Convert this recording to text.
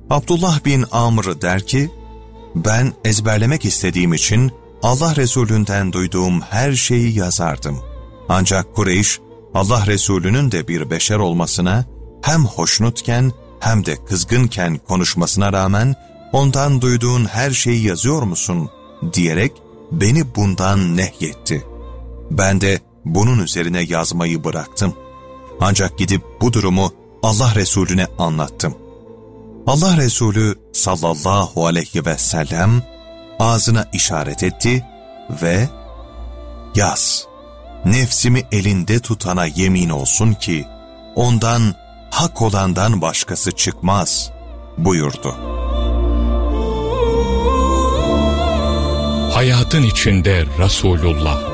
Abdullah bin Amr der ki, ben ezberlemek istediğim için Allah Resulü'nden duyduğum her şeyi yazardım. Ancak Kureyş, Allah Resulü'nün de bir beşer olmasına, hem hoşnutken hem de kızgınken konuşmasına rağmen, ondan duyduğun her şeyi yazıyor musun diyerek beni bundan nehyetti. Ben de bunun üzerine yazmayı bıraktım. Ancak gidip bu durumu Allah Resulüne anlattım. Allah Resulü sallallahu aleyhi ve sellem ağzına işaret etti ve yaz, nefsimi elinde tutana yemin olsun ki ondan hak olandan başkası çıkmaz buyurdu. Hayatın içinde Resulullah.